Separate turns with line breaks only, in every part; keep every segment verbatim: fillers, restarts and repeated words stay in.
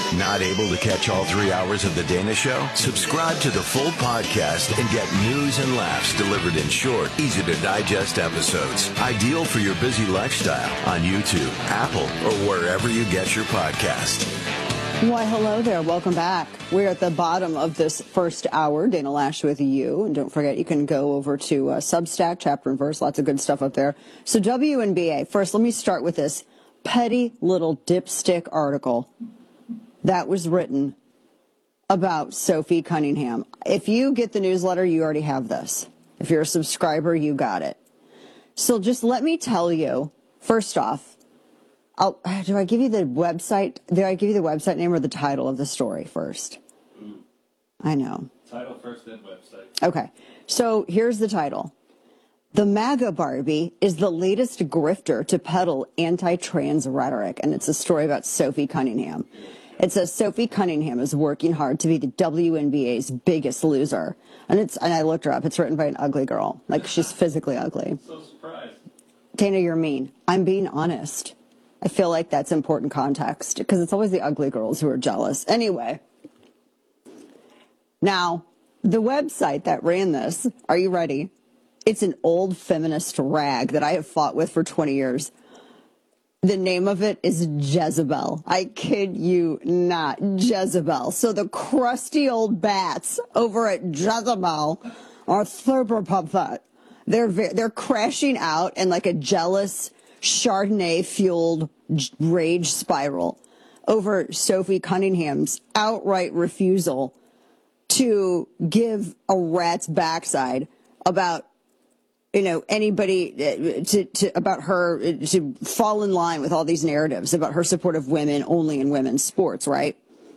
Not able to catch all three hours of The Dana Show? Subscribe to the full podcast and get news and laughs delivered in short, easy-to-digest episodes. Ideal for your busy lifestyle on YouTube, Apple, or wherever you get your podcast.
Why, hello there. Welcome back. We're at the bottom of this first hour. Dana Loesch with you. And don't forget, you can go over to uh, Substack, chapter and verse. Lots of good stuff up there. So W N B A. First, let me start with this petty little dipstick article that was written about Sophie Cunningham. If you get the newsletter, you already have this. If you're a subscriber, you got it. So just let me tell you, first off, I'll, do I give you the website? Did I give you the website name or the title of the story first? Mm. I know.
Title first, then website.
Okay. So here's the title. The MAGA Barbie is the latest grifter to peddle anti-trans rhetoric. And it's a story about Sophie Cunningham. It says Sophie Cunningham is working hard to be the W N B A's biggest loser. And it's and I looked her up. It's written by an ugly girl. Like, she's physically ugly.
So surprised.
Dana, you're mean. I'm being honest. I feel like that's important context because it's always the ugly girls who are jealous. Anyway. Now, the website that ran this, are you ready? It's an old feminist rag that I have fought with for twenty years. The name of it is Jezebel. I kid you not, Jezebel. So the crusty old bats over at Jezebel are super puppet. They're they're crashing out in like a jealous Chardonnay-fueled rage spiral over Sophie Cunningham's outright refusal to give a rat's backside about, you know, anybody to, to about her to fall in line with all these narratives about her support of women only in women's sports, right?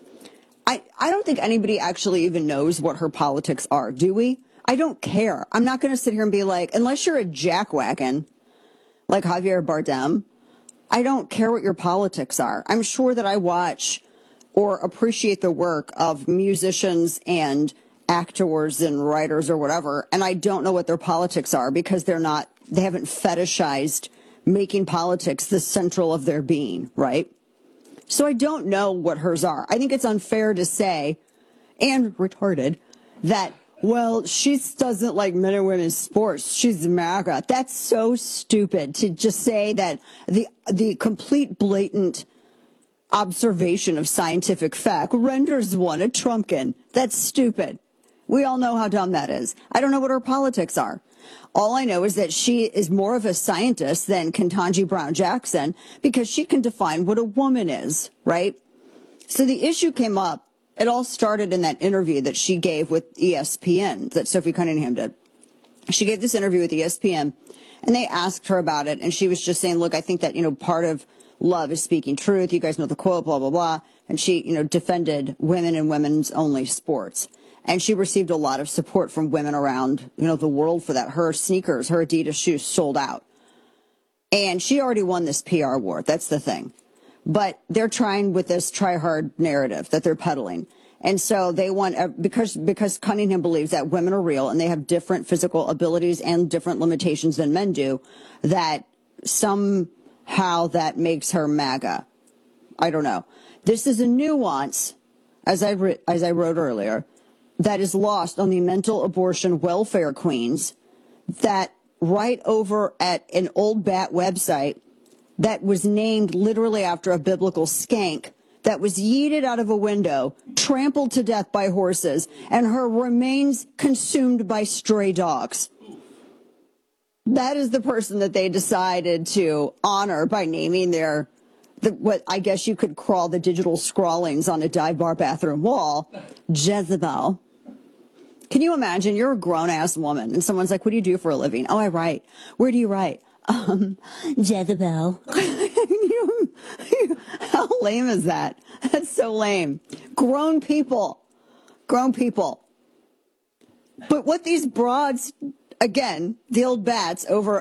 I, I don't think anybody actually even knows what her politics are, do we? I don't care. I'm not going to sit here and be like, unless you're a jackwagon like Javier Bardem, I don't care what your politics are. I'm sure that I watch or appreciate the work of musicians and actors and writers or whatever, and I don't know what their politics are because they're not, they haven't fetishized making politics the central of their being, right? So I don't know what hers are. I think it's unfair to say, and retarded, that, well, she doesn't like men and women's sports. She's MAGA. That's so stupid to just say that the the complete blatant observation of scientific fact renders one a Trumpkin. That's stupid. We all know how dumb that is. I don't know what her politics are. All I know is that she is more of a scientist than Ketanji Brown Jackson because she can define what a woman is, right? So the issue came up. It all started in that interview that she gave with E S P N that Sophie Cunningham did. She gave this interview with E S P N, and they asked her about it, and she was just saying, look, I think that, you know, part of love is speaking truth. You guys know the quote, blah, blah, blah. And she, you know, defended women and women's only sports. And she received a lot of support from women around, you know, the world for that. Her sneakers, her Adidas shoes sold out. And she already won this P R war. That's the thing. But they're trying with this try hard narrative that they're peddling. And so they want, because because Cunningham believes that women are real and they have different physical abilities and different limitations than men do, that somehow that makes her MAGA. I don't know. This is a nuance, as I, re- as I wrote earlier, that is lost on the mental abortion welfare queens that write over at an old bat website that was named literally after a biblical skank that was yeeted out of a window, trampled to death by horses, and her remains consumed by stray dogs. That is the person that they decided to honor by naming their, the, what I guess you could call the digital scrawlings on a dive bar bathroom wall, Jezebel. Can you imagine? You're a grown-ass woman, and someone's like, what do you do for a living? Oh, I write. Where do you write? Um, Jezebel. How lame is that? That's so lame. Grown people. Grown people. But what these broads, again, the old bats over